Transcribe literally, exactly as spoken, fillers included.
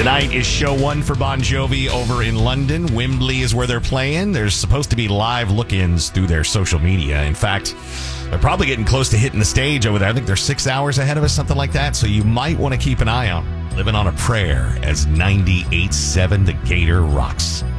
Tonight is show one for Bon Jovi over in London. Wembley is where they're playing. There's supposed to be live look-ins through their social media. In fact, they're probably getting close to hitting the stage over there. I think they're six hours ahead of us, something like that. So you might want to keep an eye on Living on a Prayer as ninety-eight point seven The Gator rocks.